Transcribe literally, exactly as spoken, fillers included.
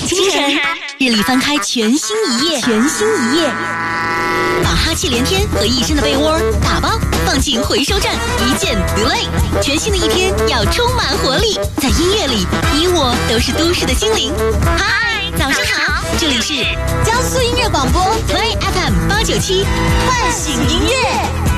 清晨，日历翻开全新一页，全新一页，把哈气连天和一身的被窝打包放进回收站，一键 delay。全新的一天要充满活力，在音乐里，你我都是都市的精灵。嗨，早上好，这里是江苏音乐广播 Play F M 八九七， 唤醒音乐。